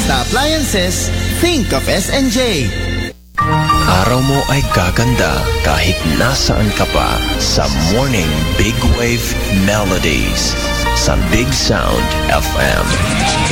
Basta appliances, think of S&J. Araw mo ay gaganda kahit nasaan ka pa sa Morning Big Wave Melodies sa Big Sound FM.